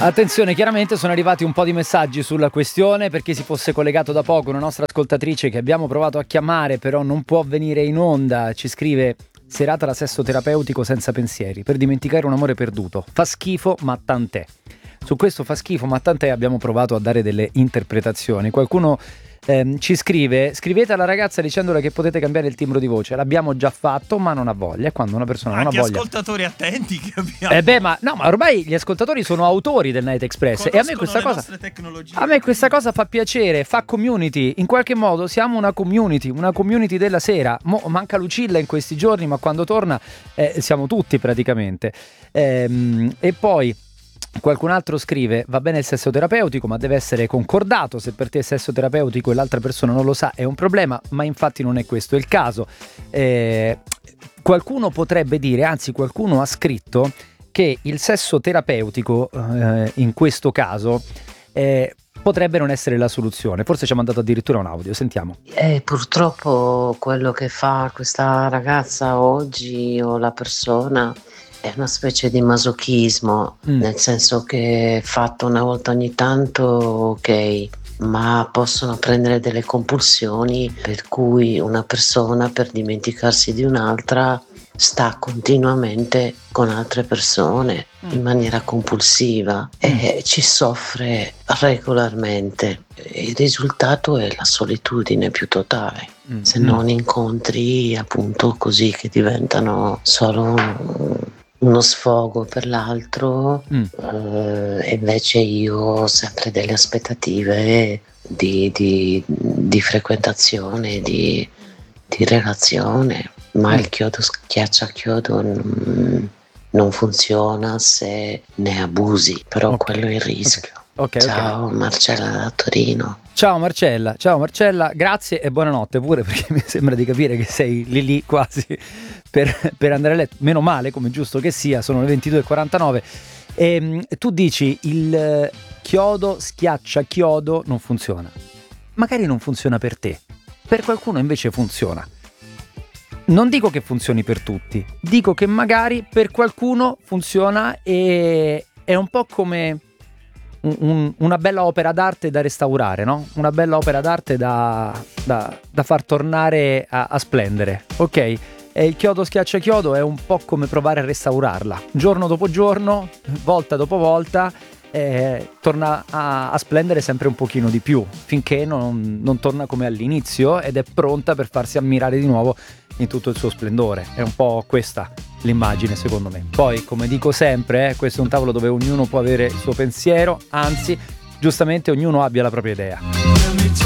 Attenzione, chiaramente sono arrivati un po' di messaggi sulla questione, perché si fosse collegato da poco una nostra ascoltatrice che abbiamo provato a chiamare, però non può venire in onda. Ci scrive: serata da sesso terapeutico senza pensieri, per dimenticare un amore perduto. Fa schifo, ma tant'è. Su questo fa schifo, ma tant'è abbiamo provato a dare delle interpretazioni. Qualcuno ci scrivete alla ragazza dicendole che potete cambiare il timbro di voce. L'abbiamo già fatto, ma non ha voglia. E quando una persona non ha voglia... ascoltatori attenti che abbiamo. Ma ormai gli ascoltatori sono autori del Night Express. Conoscono e a me questa cosa fa piacere, fa community. In qualche modo siamo una community della sera. Manca Lucilla in questi giorni, ma quando torna siamo tutti praticamente. E poi qualcun altro scrive: va bene il sesso terapeutico, ma deve essere concordato. Se per te è sesso terapeutico e l'altra persona non lo sa è un problema, ma infatti non è questo il caso. Qualcuno potrebbe dire, anzi qualcuno ha scritto, che il sesso terapeutico in questo caso potrebbe non essere la soluzione. Forse ci ha mandato addirittura un audio, sentiamo. Purtroppo quello che fa questa ragazza oggi, o la persona, è una specie di masochismo, nel senso che fatto una volta ogni tanto ok, ma possono prendere delle compulsioni per cui una persona, per dimenticarsi di un'altra, sta continuamente con altre persone in maniera compulsiva e ci soffre regolarmente. Il risultato è la solitudine più totale, se non incontri appunto così che diventano solo uno sfogo per l'altro. E invece io ho sempre delle aspettative di frequentazione, di relazione, ma il chiodo schiaccia chiodo non funziona se ne abusi, però quello è il rischio. Ciao, Marcella da Torino. Ciao Marcella, grazie e buonanotte pure, perché mi sembra di capire che sei lì quasi per andare a letto. Meno male, come giusto che sia, sono le 22:49. E tu dici il chiodo schiaccia chiodo non funziona. Magari non funziona per te, per qualcuno invece funziona. Non dico che funzioni per tutti, dico che magari per qualcuno funziona e è un po' come una bella opera d'arte da restaurare, no? Una bella opera d'arte da far tornare a splendere, ok? E il chiodo schiaccia chiodo è un po' come provare a restaurarla, giorno dopo giorno, volta dopo volta, torna a splendere sempre un pochino di più, finché non torna come all'inizio ed è pronta per farsi ammirare di nuovo in tutto il suo splendore. È un po' questa l'immagine, secondo me. Poi, come dico sempre, questo è un tavolo dove ognuno può avere il suo pensiero, anzi, giustamente ognuno abbia la propria idea.